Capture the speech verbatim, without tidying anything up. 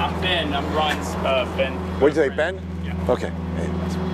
I'm Ben. I'm Ryan's uh, Ben. What'd you say, Ben? Yeah. Okay. Hey,